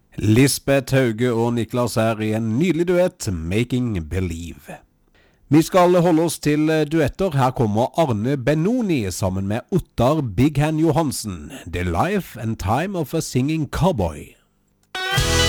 Lisbeth Hauge og Niklas her i en nydelig duett, Making Believe. Vi skal holde oss til duetter. Her kommer Arne Benoni sammen med Ottar Big Hand Johansen, The Life and Time of a Singing Cowboy.